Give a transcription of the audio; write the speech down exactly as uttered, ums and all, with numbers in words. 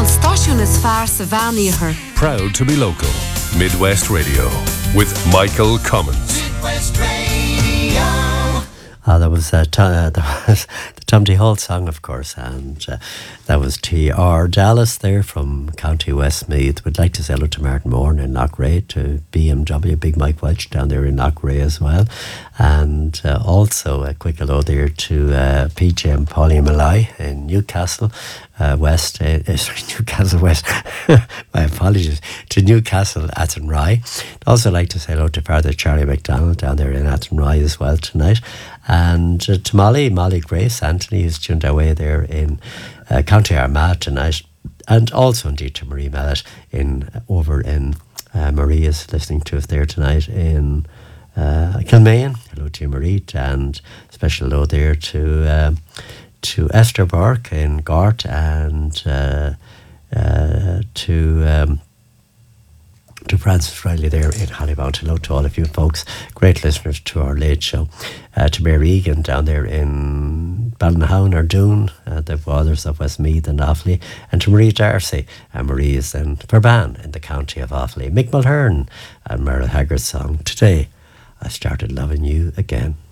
An stáisiún is fearr sa bheaníochar. Proud to be local. Midwest Radio with Michael Cummins. Midwest Radio. Ah, that was, uh, t- uh, that was the Tom D. Hall song, of course, and uh, that was T R Dallas there from County Westmeath. We'd like to say hello to Martin Moore in Knockray, to B M W, Big Mike Welch down there in Knockray as well, and uh, also a quick hello there to uh, P J and Pauline Malloy in Newcastle uh, West, uh, sorry, Newcastle West, my apologies, to Newcastle Athenry. I'd also like to say hello to Father Charlie McDonald down there in Athenry as well tonight. And uh, to Molly, Molly Grace Anthony, who's tuned away there in uh, County Armagh tonight, and also indeed to Marie Mallet in uh, over in uh, Marie is listening to us there tonight in uh, Kilmaine. Hello to you, Marie, and special hello there to uh, to Esther Burke in Gort, and uh, uh, to. Um, to Francis Riley there in Hollybount. Hello to all of you folks, great listeners to our late show. Uh, to Mary Egan down there in Ballinhown or Doon, uh, the Fathers of Westmeath and Offaly, and to Marie Darcy. And Marie is in Verban in the county of Offaly. Mick Mulhern and Merle Haggard's song, Today I Started Loving You Again.